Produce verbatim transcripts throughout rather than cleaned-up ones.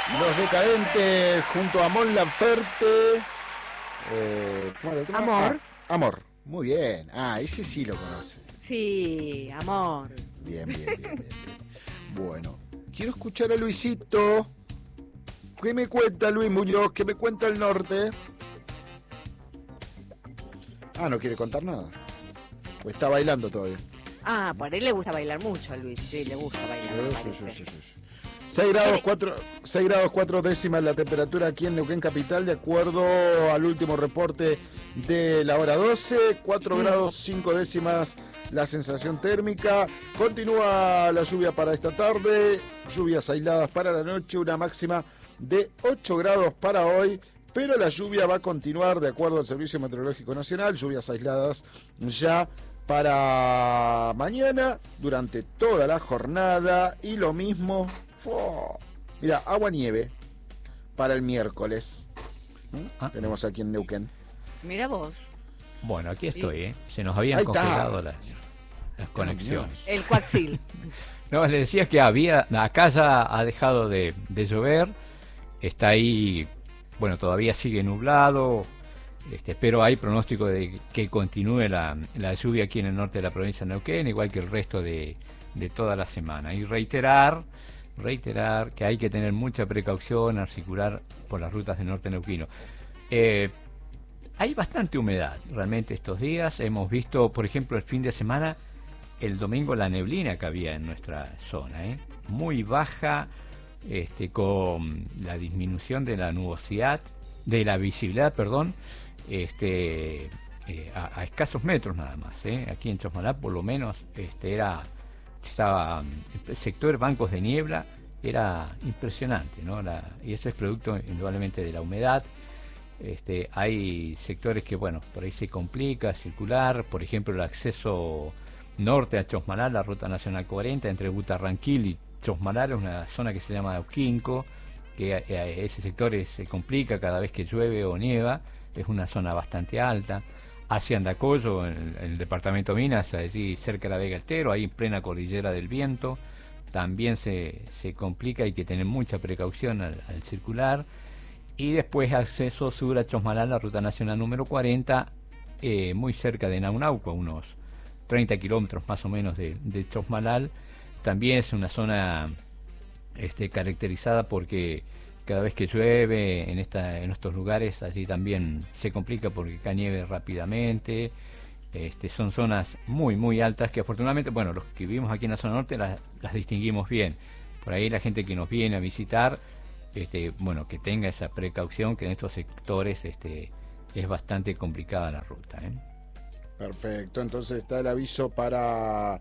Los Decadentes junto a Mon Laferte. Eh, ¿cómo era? Amor. Ah, Amor. Muy bien. Ah, ese sí lo conoce. Sí, Amor. Bien, bien, bien, bien, bien. Bueno, quiero escuchar a Luisito. ¿Qué me cuenta Luis Muñoz? ¿Qué me cuenta el norte? Ah, no quiere contar nada. O está bailando todavía. Ah, por él le gusta bailar mucho a Luis. Sí, le gusta bailar. Sí, sí, sí, sí, sí. seis grados cuatro, seis grados cuatro décimas la temperatura aquí en Neuquén Capital, de acuerdo al último reporte de la hora doce. cuatro grados cinco décimas la sensación térmica. Continúa la lluvia para esta tarde. Lluvias aisladas para la noche. Una máxima de ocho grados para hoy. Pero la lluvia va a continuar de acuerdo al Servicio Meteorológico Nacional. Lluvias aisladas ya para mañana, durante toda la jornada. Y lo mismo... Oh, mira, agua-nieve para el miércoles. ¿Mm? Ah. Tenemos aquí en Neuquén. Mira vos. Bueno, aquí estoy, ¿eh? Se nos habían congelado las, las conexiones. El coaxil. No, le decía que había, acá ya ha dejado de, de llover, está ahí, bueno, todavía sigue nublado, este, pero hay pronóstico de que continúe la, la lluvia aquí en el norte de la provincia de Neuquén, igual que el resto de, de toda la semana. Y reiterar... reiterar que hay que tener mucha precaución al circular por las rutas del norte neuquino. Eh, hay bastante humedad realmente estos días. Hemos visto, por ejemplo, el fin de semana, el domingo, la neblina que había en nuestra zona, ¿eh? Muy baja, este, con la disminución de la nubosidad, de la visibilidad, perdón, este, eh, a, a escasos metros nada más, ¿eh? Aquí en Chosmalá, por lo menos, este, era... estaba el sector bancos de niebla, era impresionante, ¿no? La, y eso es producto indudablemente de la humedad. Este, hay sectores que, bueno, por ahí se complica circular, por ejemplo el acceso norte a Chosmalal, la ruta nacional cuarenta entre Butarranquil y Chosmalal, es una zona que se llama Auquinco, que eh, ese sector es, se complica cada vez que llueve o nieva, es una zona bastante alta. Hacia Andacollo, en, en el departamento de Minas, allí cerca de la Vega Estero, ahí en plena cordillera del viento, también se, se complica, hay que tener mucha precaución al, al circular. Y después acceso sur a Chosmalal, la ruta nacional número cuarenta, eh, muy cerca de Naunauco, a unos treinta kilómetros más o menos de, de Chosmalal. También es una zona este, caracterizada porque cada vez que llueve en esta en estos lugares, allí también se complica porque cae nieve rápidamente. Este, son zonas muy muy altas que afortunadamente, bueno, los que vivimos aquí en la zona norte las, las distinguimos bien. Por ahí la gente que nos viene a visitar, este, bueno, que tenga esa precaución, que en estos sectores este, es bastante complicada la ruta, ¿eh? Perfecto, entonces está el aviso para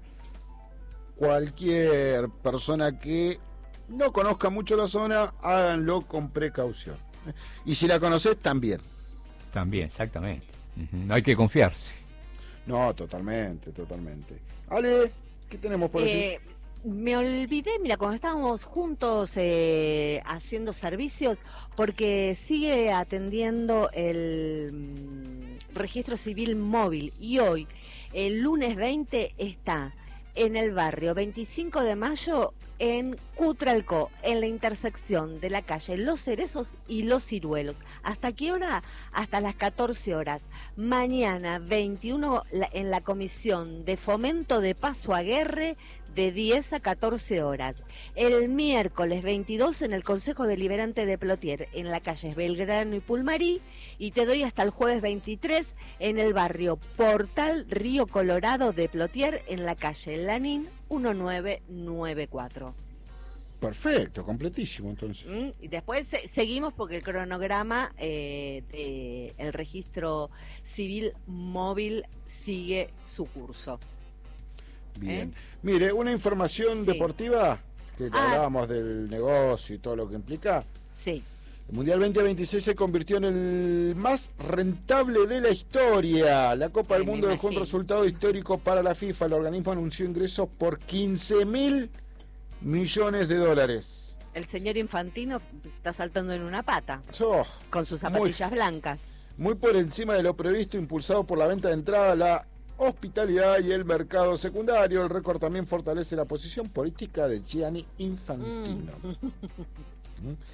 cualquier persona que no conozca mucho la zona, háganlo con precaución. Y si la conoces, también. También, exactamente. Uh-huh. No hay que confiarse. No, totalmente, totalmente. Ale, ¿qué tenemos por eh, allí? Me olvidé, mira, cuando estábamos juntos eh, haciendo servicios, porque sigue atendiendo el mm, registro civil móvil y hoy, el lunes veinte, está en el barrio veinticinco de mayo, en Cutralcó, en la intersección de la calle Los Cerezos y Los Ciruelos. ¿Hasta qué hora? Hasta las catorce horas. Mañana veintiuno en la Comisión de Fomento de Paso a Guerre, de diez a catorce horas. El miércoles veintidós en el Consejo Deliberante de Plotier, en la calle Belgrano y Pulmarí, y te doy hasta el jueves veintitrés en el barrio Portal Río Colorado de Plotier, en la calle Lanín mil novecientos noventa y cuatro. Perfecto, completísimo entonces. ¿Mm? Y después se, seguimos porque el cronograma eh, de el registro civil móvil sigue su curso. Bien. ¿Eh? Mire, una información sí. deportiva, que ah. hablábamos del negocio y todo lo que implica. Sí. El Mundial veinte veintiséis se convirtió en el más rentable de la historia. La Copa sí, del Mundo dejó un resultado histórico para la FIFA. El organismo anunció ingresos por quince mil millones de dólares. El señor Infantino está saltando en una pata. Oh, con sus zapatillas muy, blancas. Muy por encima de lo previsto, impulsado por la venta de entrada, la hospitalidad y el mercado secundario. El récord también fortalece la posición política de Gianni Infantino. Mm.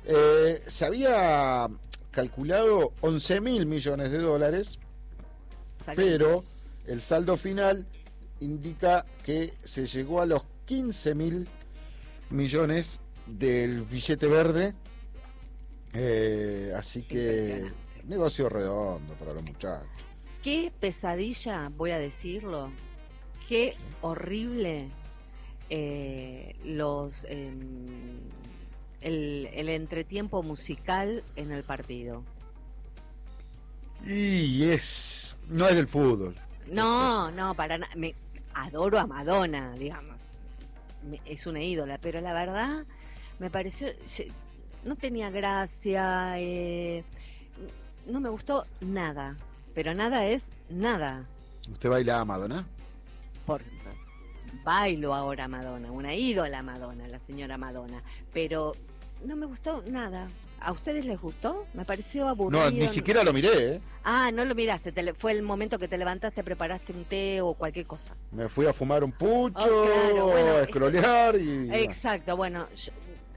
Eh, se había calculado once mil millones de dólares, Salió. pero el saldo final indica que se llegó a los quince mil millones del billete verde. Eh, así que negocio redondo para los muchachos. Qué pesadilla, voy a decirlo. Qué horrible eh, los eh, el, el entretiempo musical en el partido. Y es no es del fútbol. No, no, para nada. Me adoro a Madonna, digamos. Me, es una ídola, pero la verdad me pareció, no tenía gracia, eh, no me gustó nada, pero nada es nada. ¿Usted baila a Madonna? Por, bailo ahora a Madonna, una ídola Madonna, la señora Madonna, pero no me gustó nada. ¿A ustedes les gustó? Me pareció aburrido. No, ni siquiera lo miré, ¿eh? Ah, no lo miraste, te le, fue el momento que te levantaste, preparaste un té o cualquier cosa. Me fui a fumar un pucho, Oh, claro, bueno, a escrolear y... Exacto, bueno, yo,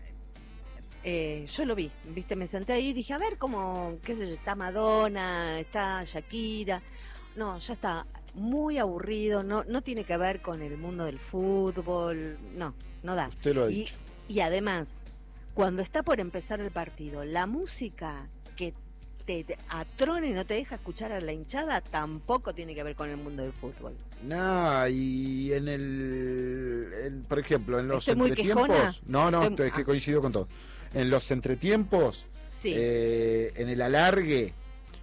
eh, yo lo vi, viste, me senté ahí y dije, a ver cómo, qué sé yo, está Madonna, está Shakira. No, ya está muy aburrido, no, no tiene que ver con el mundo del fútbol, no, no da. Usted lo ha y, dicho. y además, cuando está por empezar el partido, la música que te, te atrona y no te deja escuchar a la hinchada tampoco tiene que ver con el mundo del fútbol. No, y en el, en, por ejemplo, en los ¿Estoy muy entretiempos, quejona? no, no, Estoy- es que coincido con todo. En los entretiempos, Sí, eh, en el alargue,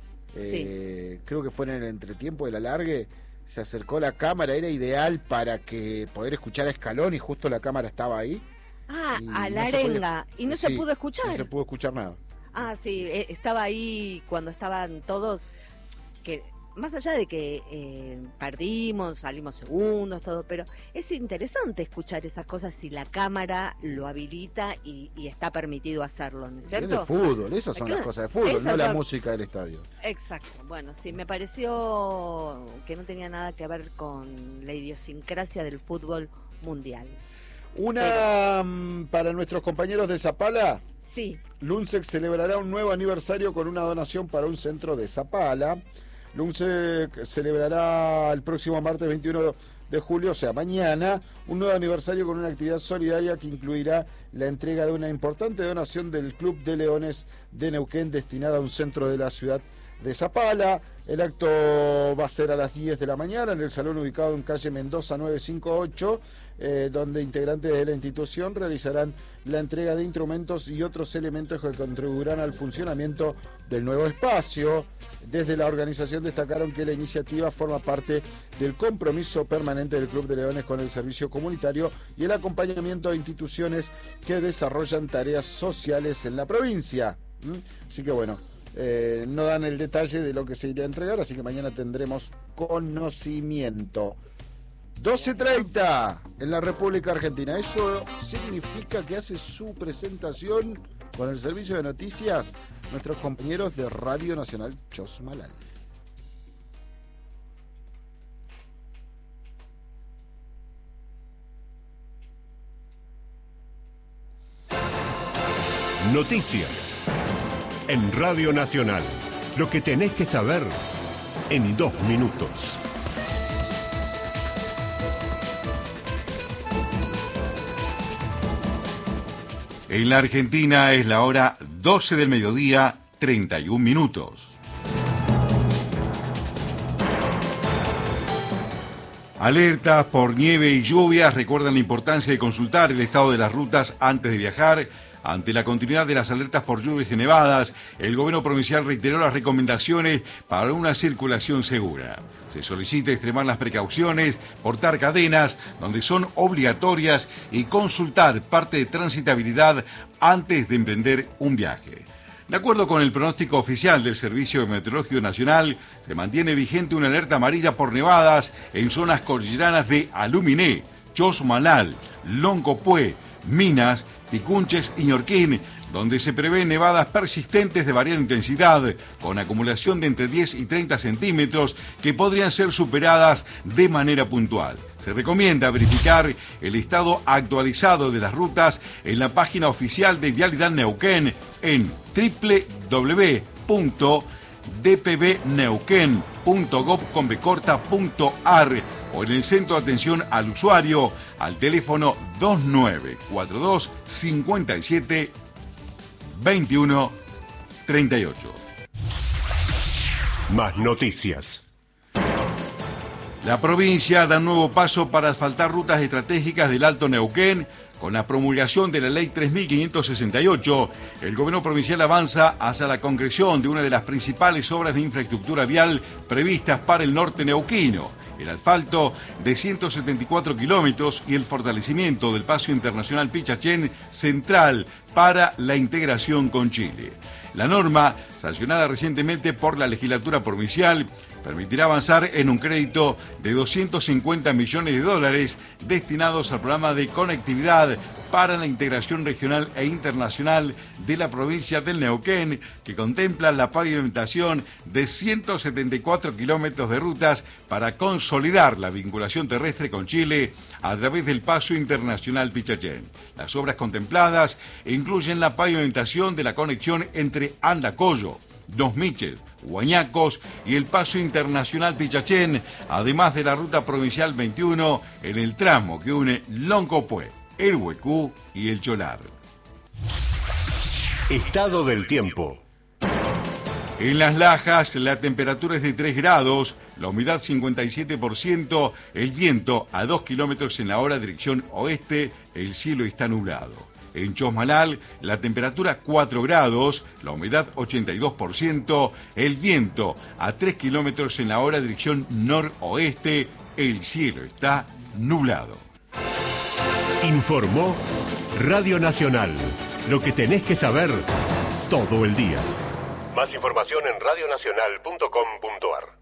eh, creo que fue en el entretiempo del alargue, se acercó la cámara, era ideal para que poder escuchar a Scaloni, justo la cámara estaba ahí. ah, y a la no se arenga, podía- y no sí, se pudo escuchar. No se pudo escuchar nada. Ah, sí, eh, estaba ahí cuando estaban todos, que más allá de que eh, perdimos, salimos segundos, todo, pero es interesante escuchar esas cosas si la cámara lo habilita y, y está permitido hacerlo, ¿no es Es cierto? de fútbol, esas son Claro, las cosas de fútbol, esas no la son- música del estadio. Exacto, bueno, sí, me pareció que no tenía nada que ver con la idiosincrasia del fútbol mundial. Una mm, para nuestros compañeros de Zapala. Sí, Lunsec celebrará un nuevo aniversario con una donación para un centro de Zapala. Lunsec celebrará el próximo martes veintiuno de julio, o sea, mañana, un nuevo aniversario con una actividad solidaria que incluirá la entrega de una importante donación del Club de Leones de Neuquén destinada a un centro de la ciudad de Zapala. El acto va a ser a las diez de la mañana en el salón ubicado en calle Mendoza novecientos cincuenta y ocho, eh, donde integrantes de la institución realizarán la entrega de instrumentos y otros elementos que contribuirán al funcionamiento del nuevo espacio. Desde la organización destacaron que la iniciativa forma parte del compromiso permanente del Club de Leones con el servicio comunitario y el acompañamiento a instituciones que desarrollan tareas sociales en la provincia. ¿Mm? Así que bueno, eh, no dan el detalle de lo que se irá a entregar, así que mañana tendremos conocimiento. doce treinta en la República Argentina. Eso significa que hace su presentación con el servicio de noticias nuestros compañeros de Radio Nacional Chosmalal. Noticias en Radio Nacional. Lo que tenés que saber en dos minutos. En la Argentina es la hora doce del mediodía, treinta y un minutos. Alertas por nieve y lluvias recuerdan la importancia de consultar el estado de las rutas antes de viajar. Ante la continuidad de las alertas por lluvias y nevadas, el gobierno provincial reiteró las recomendaciones para una circulación segura. Se solicita extremar las precauciones, portar cadenas donde son obligatorias y consultar parte de transitabilidad antes de emprender un viaje. De acuerdo con el pronóstico oficial del Servicio Meteorológico Nacional, se mantiene vigente una alerta amarilla por nevadas en zonas cordilleranas de Aluminé, Chosmalal, Loncopué, Minas, Picunches y Ñorquín, donde se prevén nevadas persistentes de variada intensidad, con acumulación de entre diez y treinta centímetros que podrían ser superadas de manera puntual. Se recomienda verificar el estado actualizado de las rutas en la página oficial de Vialidad Neuquén en doble u doble u doble u punto d p b neuquén punto gov punto a r o en el centro de atención al usuario al teléfono dos nueve cuatro dos cinco siete veintiuno treinta y ocho. Más noticias. La provincia da un nuevo paso para asfaltar rutas estratégicas del Alto Neuquén. Con la promulgación de la Ley tres mil quinientos sesenta y ocho, el gobierno provincial avanza hacia la concreción de una de las principales obras de infraestructura vial previstas para el norte neuquino, el asfalto de ciento setenta y cuatro kilómetros y el fortalecimiento del paso internacional Pichachén Central para la integración con Chile. La norma, sancionada recientemente por la legislatura provincial, permitirá avanzar en un crédito de doscientos cincuenta millones de dólares destinados al programa de conectividad para la integración regional e internacional de la provincia del Neuquén, que contempla la pavimentación de ciento setenta y cuatro kilómetros de rutas para consolidar la vinculación terrestre con Chile a través del paso internacional Pichachén. Las obras contempladas incluyen la pavimentación de la conexión entre Andacollo, Dos Miches, Huañacos y el paso internacional Pichachén, además de la ruta provincial veintiuno en el tramo que une Loncopué, el Huecú y el Cholar. Estado del tiempo. En Las Lajas la temperatura es de tres grados, la humedad cincuenta y siete por ciento, el viento a dos kilómetros en la hora dirección oeste, el cielo está nublado. En Chosmalal, la temperatura cuatro grados, la humedad ochenta y dos por ciento, el viento a tres kilómetros en la hora dirección noroeste, el cielo está nublado. Informó Radio Nacional. Lo que tenés que saber todo el día. Más información en radio nacional punto com punto a r.